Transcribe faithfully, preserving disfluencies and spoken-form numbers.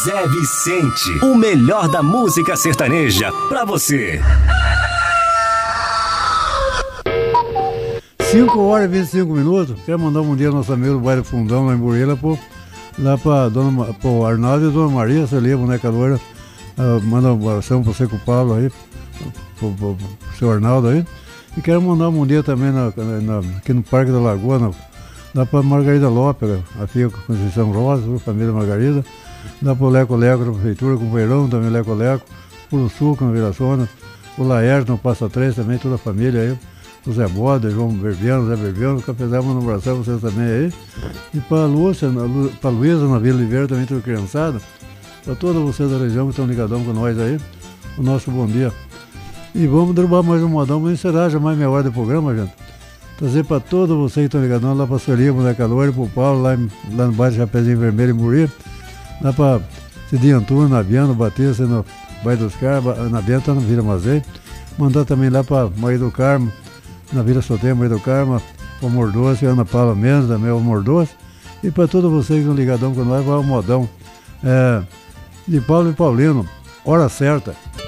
Zé Vicente, o melhor da música sertaneja pra você. cinco horas e vinte e cinco minutos. Quero mandar um dia ao nosso amigo do bairro Fundão, lá em Burila, pô, lá pra dona, pro Arnaldo e dona Maria, você ali, a boneca loira. Uh, manda uma oração pro Seco Pablo aí, pro, pro, pro seu Arnaldo aí. E quero mandar um dia também na, na, aqui no Parque da Lagoa, na, dá pra Margarida Lopes, a filha Conceição Rosa, a família Margarida. Dá pro Leco Leco da Prefeitura, com o Verão também, Leco Leco. Pro Sul, com a Viraçona. O Laércio, no Passa Três também, toda a família aí. O Zé Boda, João Berbiano, Zé Berbiano, que apesar de mandar um abração vocês também aí. E pra Lúcia, Lu, pra Luísa, na Vila Oliveira, também toda criançada. Pra todos vocês da região que estão ligadão com nós aí. O nosso bom dia. E vamos derrubar mais um modão, vamos encerrar já mais meia hora de programa, gente. Trazer pra todos vocês que estão ligadão lá pra Soria, Boneca Loira, pro Paulo, lá, em, lá no bairro Chapeuzinho Vermelho, em Muri. Lá pra Cidinho Antônio, Nabiano, Batista, no bairro dos Carlos, Nabiano tá na Vila Mazei. Mandar também lá pra Maria do Carmo, na Vila Soteira, Maria do Carmo, o Mordoce, Ana Paula Mendes, também o Mordoce. E pra todos vocês que estão ligadão com nós, vai o modão. É, de Paulo e Paulino, hora certa.